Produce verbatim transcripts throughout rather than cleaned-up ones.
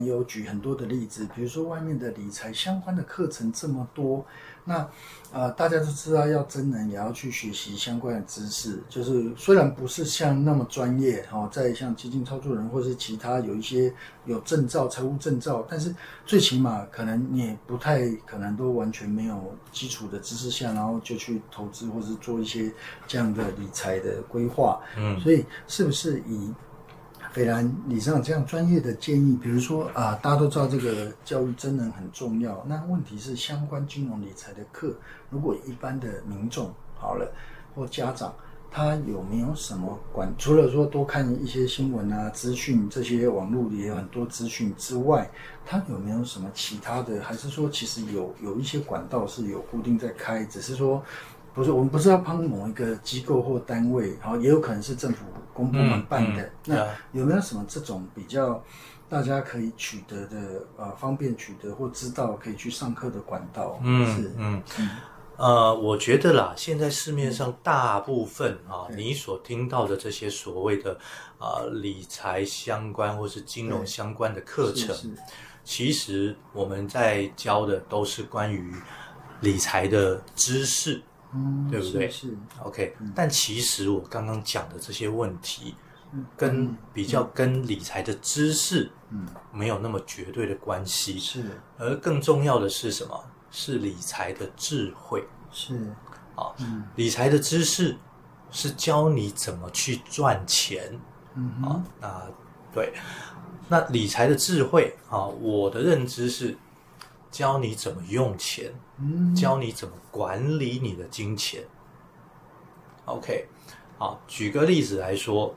有举很多的例子，比如说外面的理财相关的课程这么多，那呃大家都知道要真人也要去学习相关的知识，就是虽然不是像那么专业哦，在像基金操作人或是其他有一些有证照、财务证照，但是最起码可能你也不太可能都完全没有基础的知识下，然后就去投资或是做一些这样的理财的规划。嗯，所以是不是以斐然理事长这样专业的建议，比如说啊、呃，大家都知道这个教育真人很重要，那问题是相关金融理财的课，如果一般的民众好了或家长，他有没有什么管？除了说多看一些新闻啊、资讯，这些网络也有很多资讯之外，他有没有什么其他的？还是说其实有有一些管道是有固定在开，只是说不是我们不是要帮某一个机构或单位，然后也有可能是政府公部门办的。嗯嗯、那有没有什么这种比较大家可以取得的呃方便取得或知道可以去上课的管道？ 嗯是嗯嗯呃，我觉得啦，现在市面上大部分啊，你所听到的这些所谓的啊理财相关或是金融相关的课程，其实我们在教的都是关于理财的知识。嗯，对不对？是, 是 OK、嗯、但其实我刚刚讲的这些问题，嗯、跟比较跟理财的知识，嗯，没有那么绝对的关系。是，而更重要的是什么？是理财的智慧。是，啊，嗯、理财的知识是教你怎么去赚钱。嗯啊，那对，那理财的智慧啊，我的认知是教你怎么用钱。嗯、教你怎么管理你的金钱。 OK， 好，举个例子来说，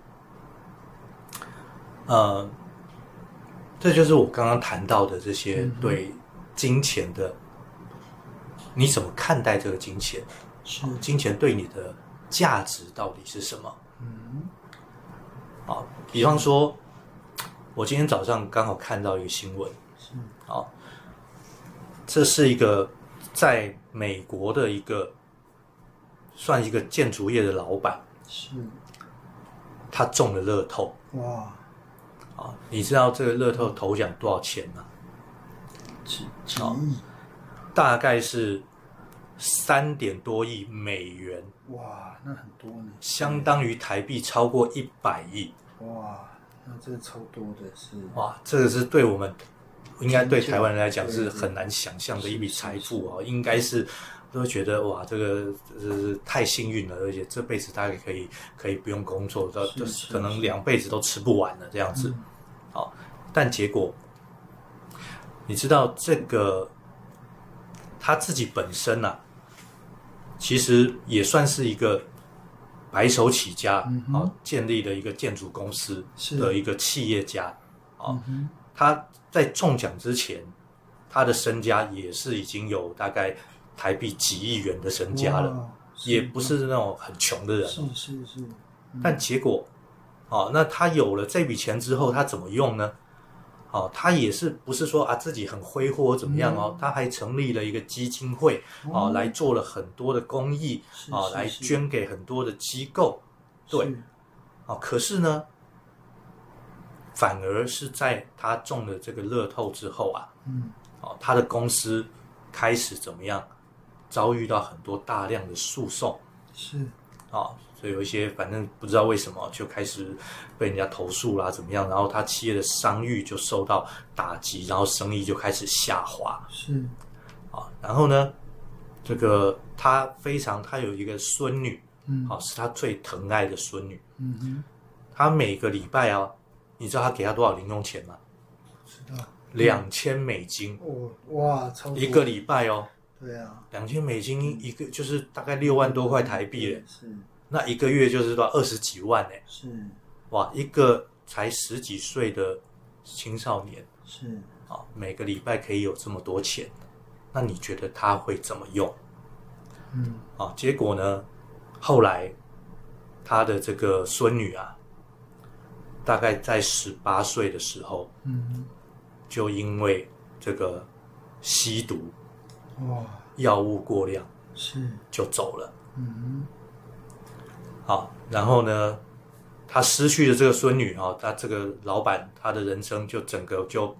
呃，这就是我刚刚谈到的这些对金钱的、嗯、你怎么看待这个金钱，是金钱对你的价值到底是什么。嗯，好，比方说我今天早上刚好看到一个新闻，是好，这是一个在美国的一个算一个建筑业的老板，是他中了乐透。哇！啊，你知道这个乐透头奖多少钱吗？ 几几亿？ 大概是三点多亿美元。 哇，那很多呢， 相当于台币超过一百亿。 哇，那这个超多的是。 哇，这个是对我们。应该对台湾人来讲是很难想象的一笔财富啊，应该是都觉得哇，这个呃太幸运了，而且这辈子大概可以可以不用工作，到可能两辈子都吃不完了这样子。好，但结果你知道这个他自己本身啊，其实也算是一个白手起家、嗯啊、建立了一个建筑公司的一个企业家啊。嗯，他在中奖之前，他的身家也是已经有大概台币几亿元的身家了，也不是那种很穷的人。 是是是。 嗯、但结果，哦，那他有了这笔钱之后，他怎么用呢？哦，他也是不是说啊自己很挥霍怎么样哦？嗯、他还成立了一个基金会，哦，来做了很多的公益，哦，来捐给很多的机构。对，哦，可是呢？反而是在他中了这个乐透之后啊，嗯，哦，他的公司开始怎么样，遭遇到很多大量的诉讼，是，啊、哦，所以有一些反正不知道为什么就开始被人家投诉啦，怎么样，然后他企业的商誉就受到打击，然后生意就开始下滑，是，啊、哦，然后呢，这个他非常他有一个孙女，嗯，好、哦，是他最疼爱的孙女，嗯哼，他每个礼拜啊。你知道他给他多少零用钱吗？ 不知道。 两千美金。 哦，哇，超多。 一个礼拜哦。 对啊。 两千美金一个就是大概六万多块台币嘞。是。那一个月就是多少二十几万嘞。是。哇，一个才十几岁的青少年。是。啊，每个礼拜可以有这么多钱，那你觉得他会怎么用？嗯。啊，结果呢，后来他的这个孙女啊。大概在十八岁的时候，嗯，就因为这个吸毒，哇，药物过量，是就走了，嗯，好，然后呢，他失去了这个孙女啊，他这个老板他的人生就整个就